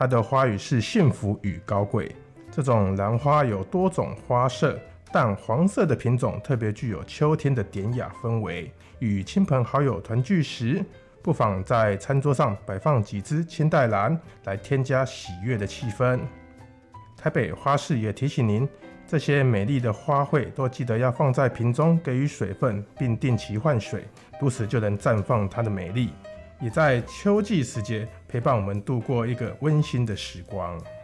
它的花语是幸福与高贵。这种兰花有多种花色，但黄色的品种特别具有秋天的典雅氛围。与亲朋好友团聚时，不妨在餐桌上摆放几支清代兰，来添加喜悦的气氛。台北花市也提醒您，这些美丽的花卉都记得要放在瓶中，给予水分，并定期换水，如此就能绽放它的美丽，也在秋季时节陪伴我们度过一个温馨的时光。